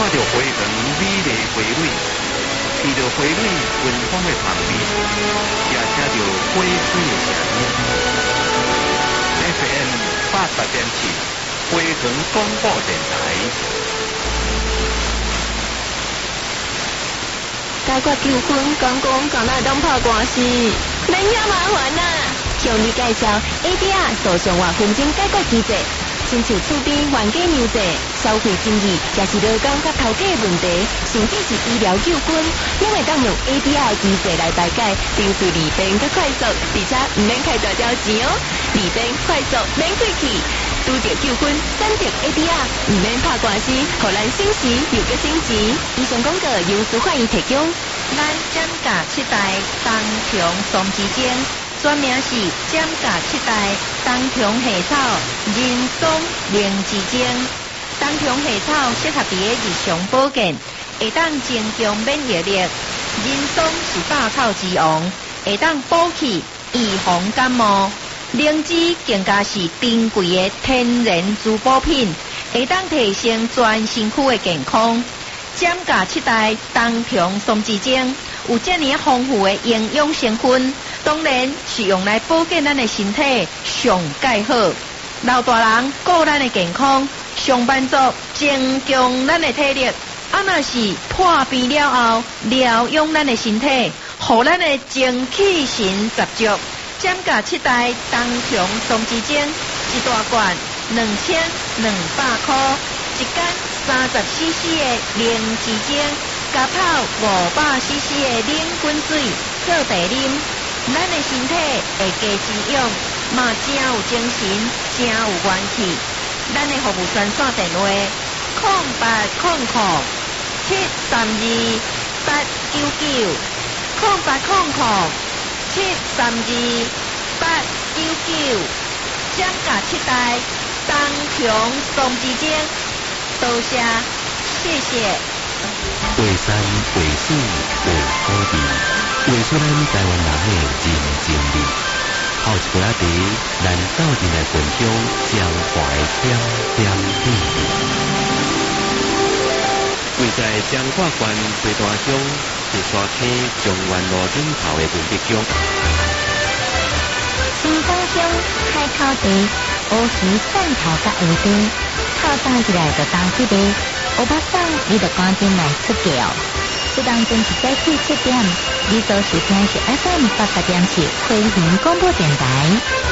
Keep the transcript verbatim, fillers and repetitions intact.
着花园美丽花蕊，闻着花蕊芬芳的香味，也听着花水的声音。F M 八十点七，花园广播电台。 解决纠纷，讲讲讲来当拍官司，免遐麻烦呐。向你介绍 A D R 诉讼或纷争解决机制，亲像厝边冤家牛债、消费争议，也是劳工甲头家问题，甚至是医疗纠纷，拢会当用 A D R 机制来排解，程序利便甲快速，而且唔免开大条钱哦，利便快速免过去。拄着纠纷，选择 A D R， 唔免拍官司，互咱省时又搁省钱。以上广告由司法院提供。 咱减价七代东琼松之间，全名是减价七代东琼下草人松灵之间。东琼下草适合伫个日常保健，会当增强免疫力。人松是百草之王，会当补气预防感冒。灵芝更加是珍贵的天然滋补品，会当提升全身躯的健康。减价七代东琼松之精有这么丰富的营养成分，当然是用来保健咱的身体上介好。老大人顾咱的健康，上班族增强咱的体力，啊若是破病了后疗养咱的身体，互咱的精气神十足。减价七代东琼松之精一大罐两千两百块，一间三十 C C 的灵芝精，加泡五百 C C 的冷滚水做茶啉，咱的身体会加滋养，嘛真有精神，真有元气。咱的服务专线电话：空八空空七三二八九九，空八空空七三二八九九，减价七代东琼松之精。多谢，谢谢。 画山画水画土地，画出咱台湾人的人情味。后一杯仔茶，咱斗阵来分享江淮点点滴滴。 位在彰化县最大乡石沙溪中原路顶头的文德乡。 新庄乡海口地，乌溪汕头甲下地，透早起来就当起地，乌巴桑你就赶紧来出叫。这当真是早起七点，你所收听是 F M 八十点七回云广播电台。